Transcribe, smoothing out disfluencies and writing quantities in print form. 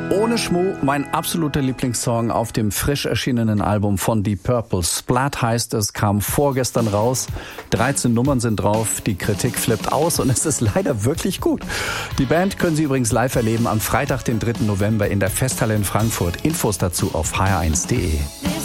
Ohne Schmuh, mein absoluter Lieblingssong auf dem frisch erschienenen Album von Deep Purple. Splat heißt es, kam vorgestern raus. 13 Nummern sind drauf, die Kritik flippt aus und es ist leider wirklich gut. Die Band können Sie übrigens live erleben am Freitag, den 3. November in der Festhalle in Frankfurt. Infos dazu auf hr1.de.